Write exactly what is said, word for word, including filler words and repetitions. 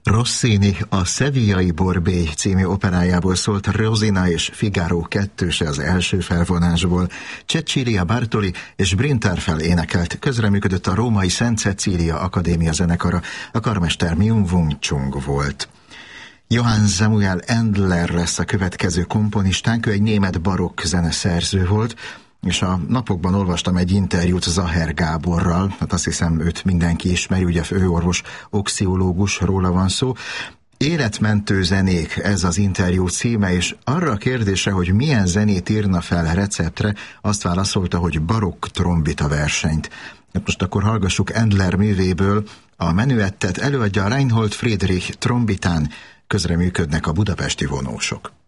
Rossini a Sevillai Borbély című operájából szólt Rosina és Figaro kettőse az első felvonásból. Cecilia Bartoli és Brinterfell énekelt, közreműködött a római Szent Cecília Akadémia zenekara, a karmester Myung Whun Chung volt. Johann Samuel Endler lesz a következő komponistánk, ő egy német barokk zeneszerző volt, és a napokban olvastam egy interjút Zaher Gáborral, hát azt hiszem őt mindenki ismeri, ugye főorvos, oxiológus, róla van szó. Életmentő zenék, ez az interjú címe, és arra a kérdésre, hogy milyen zenét írna fel receptre, azt válaszolta, hogy barokk trombita versenyt. Most akkor hallgassuk Endler művéből a menüettet, előadja Reinhold Friedrich trombitán, közreműködnek a budapesti vonósok.